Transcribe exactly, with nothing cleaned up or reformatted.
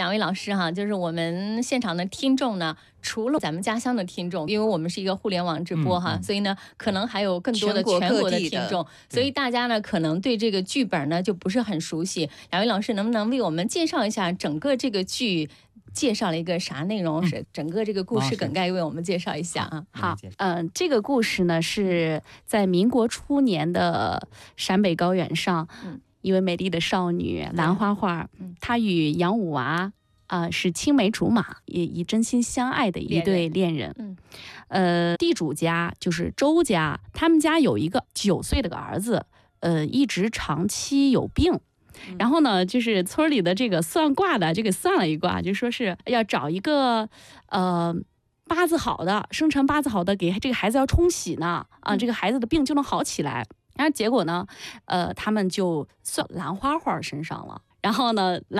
两位老师哈，就是我们现场的听众呢，除了咱们家乡的听众，因为我们是一个互联网直播哈， 嗯嗯、 所以呢，可能还有更多的全全国的听众， 的所以大家呢可能对这个剧本呢就不是很熟悉。两位老师能不能为我们介绍一下整个这个剧？介绍了一个啥内容？是整个这个故事梗概，为我们介绍一下啊。 好，嗯、呃，这个故事呢是在民国初年的陕北高原上，嗯、一位美丽的少女兰花花，嗯、她与杨五娃啊、呃、是青梅竹马，也以真心相爱的一对恋人。嗯，呃，地主家就是周家，他们家有一个九岁的个儿子，呃，一直长期有病。然后呢，就是村里的这个算卦的就给算了一卦，就说是要找一个呃八字好的，生辰八字好的，给这个孩子要冲喜呢，啊，这个孩子的病就能好起来。然后结果呢，呃，他们就算兰花花身上了，然后呢。